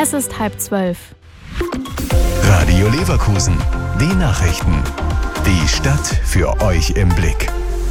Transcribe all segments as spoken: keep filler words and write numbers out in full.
Es ist halb zwölf. Radio Leverkusen, die Nachrichten. Die Stadt für euch im Blick.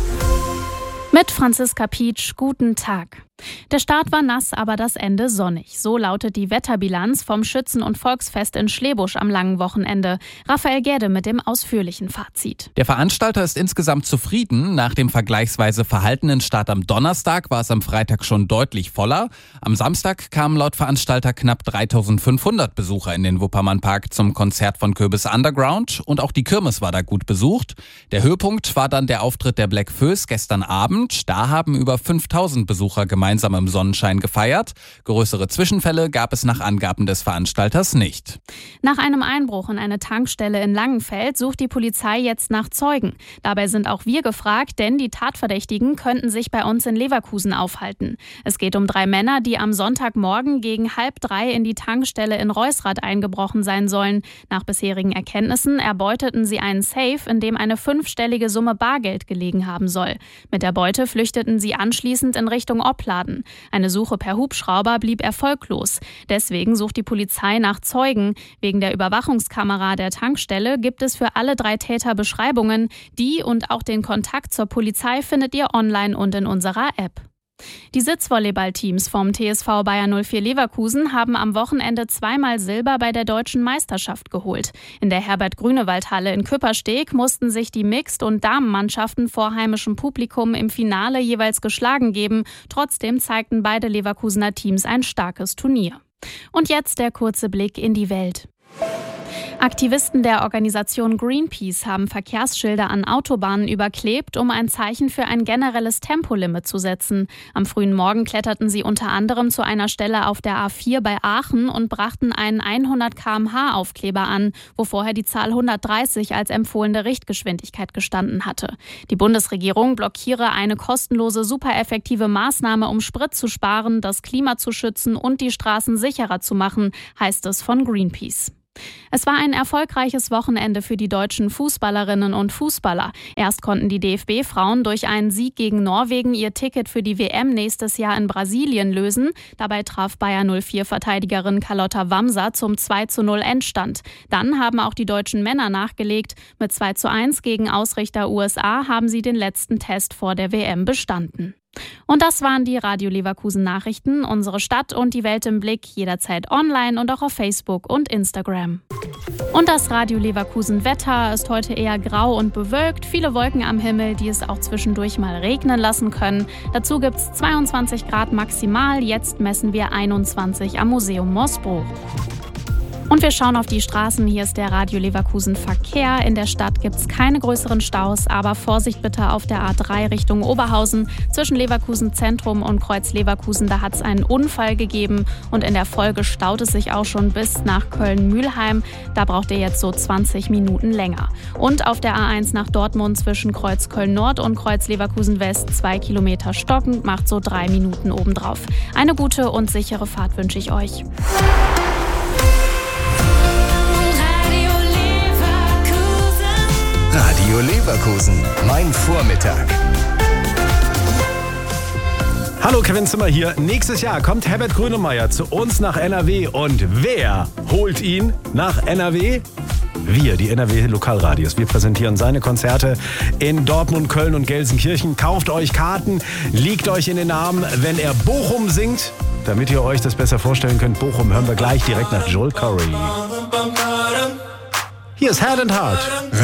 Mit Franziska Pietsch, guten Tag. Der Start war nass, aber das Ende sonnig. So lautet die Wetterbilanz vom Schützen- und Volksfest in Schlebusch am langen Wochenende. Raphael Gerde mit dem ausführlichen Fazit. Der Veranstalter ist insgesamt zufrieden. Nach dem vergleichsweise verhaltenen Start am Donnerstag war es am Freitag schon deutlich voller. Am Samstag kamen laut Veranstalter knapp dreitausendfünfhundert Besucher in den Wuppermannpark zum Konzert von Kürbis Underground. Und auch die Kirmes war da gut besucht. Der Höhepunkt war dann der Auftritt der Black Föß gestern Abend. Da haben über fünftausend Besucher gemeinsam im Sonnenschein gefeiert. Größere Zwischenfälle gab es nach Angaben des Veranstalters nicht. Nach einem Einbruch in eine Tankstelle in Langenfeld sucht die Polizei jetzt nach Zeugen. Dabei sind auch wir gefragt, denn die Tatverdächtigen könnten sich bei uns in Leverkusen aufhalten. Es geht um drei Männer, die am Sonntagmorgen gegen halb drei in die Tankstelle in Reusrath eingebrochen sein sollen. Nach bisherigen Erkenntnissen erbeuteten sie einen Safe, in dem eine fünfstellige Summe Bargeld gelegen haben soll. Mit der Beute flüchteten sie anschließend in Richtung Opladen. Eine Suche per Hubschrauber blieb erfolglos. Deswegen sucht die Polizei nach Zeugen. Wegen der Überwachungskamera der Tankstelle gibt es für alle drei Täter Beschreibungen. Die und auch den Kontakt zur Polizei findet ihr online und in unserer App. Die Sitzvolleyballteams vom T S V Bayer null vier Leverkusen haben am Wochenende zweimal Silber bei der deutschen Meisterschaft geholt. In der Herbert-Grünewald-Halle in Küppersteg mussten sich die Mixed- und Damenmannschaften vor heimischem Publikum im Finale jeweils geschlagen geben. Trotzdem zeigten beide Leverkusener Teams ein starkes Turnier. Und jetzt der kurze Blick in die Welt. Aktivisten der Organisation Greenpeace haben Verkehrsschilder an Autobahnen überklebt, um ein Zeichen für ein generelles Tempolimit zu setzen. Am frühen Morgen kletterten sie unter anderem zu einer Stelle auf der A vier bei Aachen und brachten einen hundert Kilometer pro Stunde Aufkleber an, wo vorher die Zahl hundertdreißig als empfohlene Richtgeschwindigkeit gestanden hatte. Die Bundesregierung blockiere eine kostenlose, supereffektive Maßnahme, um Sprit zu sparen, das Klima zu schützen und die Straßen sicherer zu machen, heißt es von Greenpeace. Es war ein erfolgreiches Wochenende für die deutschen Fußballerinnen und Fußballer. Erst konnten die D F B-Frauen durch einen Sieg gegen Norwegen ihr Ticket für die W M nächstes Jahr in Brasilien lösen. Dabei traf Bayer null vier Verteidigerin Carlotta Wamser zum zwei zu null Endstand. Dann haben auch die deutschen Männer nachgelegt. Mit zwei zu eins gegen Ausrichter U S A haben sie den letzten Test vor der W M bestanden. Und das waren die Radio Leverkusen Nachrichten. Unsere Stadt und die Welt im Blick, jederzeit online und auch auf Facebook und Instagram. Und das Radio Leverkusen Wetter ist heute eher grau und bewölkt. Viele Wolken am Himmel, die es auch zwischendurch mal regnen lassen können. Dazu gibt es zweiundzwanzig Grad maximal. Jetzt messen wir einundzwanzig am Museum Moosbruch. Und wir schauen auf die Straßen. Hier ist der Radio Leverkusen Verkehr. In der Stadt gibt es keine größeren Staus, aber Vorsicht bitte auf der A drei Richtung Oberhausen. Zwischen Leverkusen Zentrum und Kreuz Leverkusen, da hat es einen Unfall gegeben und in der Folge staut es sich auch schon bis nach Köln-Mühlheim. Da braucht ihr jetzt so zwanzig Minuten länger. Und auf der A eins nach Dortmund zwischen Kreuz Köln-Nord und Kreuz Leverkusen West zwei Kilometer stockend, macht so drei Minuten obendrauf. Eine gute und sichere Fahrt wünsche ich euch. Radio Leverkusen, mein Vormittag. Hallo, Kevin Zimmer hier. Nächstes Jahr kommt Herbert Grönemeyer zu uns nach N R W. Und wer holt ihn nach N R W? Wir, die N R W Lokalradios. Wir präsentieren seine Konzerte in Dortmund, Köln und Gelsenkirchen. Kauft euch Karten, liegt euch in den Armen, wenn er Bochum singt. Damit ihr euch das besser vorstellen könnt, Bochum hören wir gleich direkt nach Joel Corry. Hier ist Head and Heart.